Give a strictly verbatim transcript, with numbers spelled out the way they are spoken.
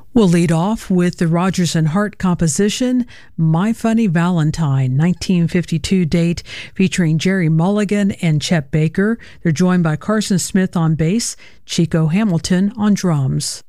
We'll lead off with the Rodgers and Hart composition, My Funny Valentine, nineteen fifty-two date, featuring Jerry Mulligan and Chet Baker. They're joined by Carson Smith on bass, Chico Hamilton on drums.